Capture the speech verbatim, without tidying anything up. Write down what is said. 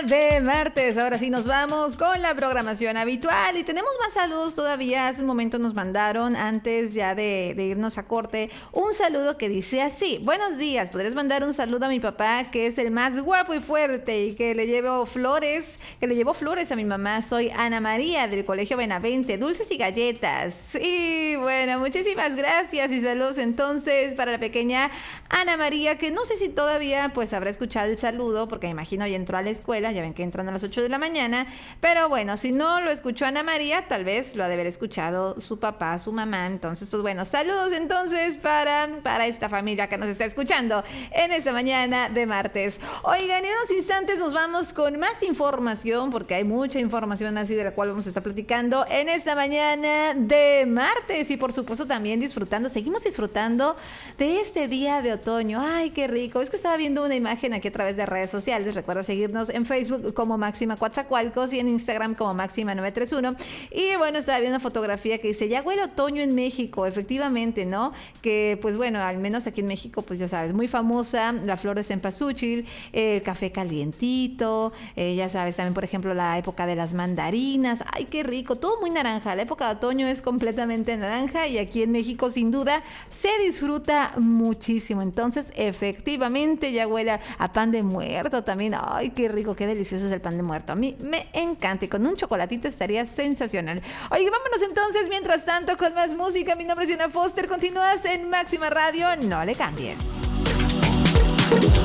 de martes. Ahora sí nos vamos con la programación habitual y tenemos más saludos todavía. Hace un momento nos mandaron, antes ya de, de irnos a corte, un saludo que dice así: buenos días, ¿podrías mandar un saludo a mi papá, que es el más guapo y fuerte, y que le llevo flores, que le llevo flores a mi mamá? Soy Ana María del Colegio Benavente, dulces y galletas. Y bueno, muchísimas gracias y saludos entonces para la pequeña Ana María, que no sé si todavía pues habrá escuchado el saludo, porque me imagino ya entró a la escuela, ya ven que entran a las ocho de la mañana, pero bueno, si no lo escuchó Ana María, tal vez lo ha de haber escuchado su papá, su mamá. Entonces pues bueno, saludos entonces para, para esta familia que nos está escuchando en esta mañana de martes. Oigan, en unos instantes nos vamos con más información, porque hay mucha información así de la cual vamos a estar platicando en esta mañana de martes, y por supuesto también disfrutando, seguimos disfrutando de este día de otoño. Ay, qué rico. Es que estaba viendo una imagen aquí a través de redes sociales. Recuerda seguirnos en Facebook como Máxima Coatzacoalcos y en Instagram como Máxima nueve tres uno. Y bueno, estaba viendo una fotografía que dice: ya huele otoño en México. Efectivamente, ¿no? Que pues bueno, al menos aquí en México, pues ya sabes, muy famosa la flor de cempasúchil, el café calientito, eh, ya sabes, también por ejemplo la época de las mandarinas. Ay, qué rico, todo muy naranja. La época de otoño es completamente naranja y aquí en México sin duda se disfruta muchísimo. Entonces efectivamente ya huele a pan de muerto también. Ay, qué rico, qué delicioso es el pan de muerto. A mí me encanta, y con un chocolatito estaría sensacional. Oye, vámonos entonces mientras tanto con más música. Mi nombre es Diana Foster, continúas en Máxima Radio, no le cambies.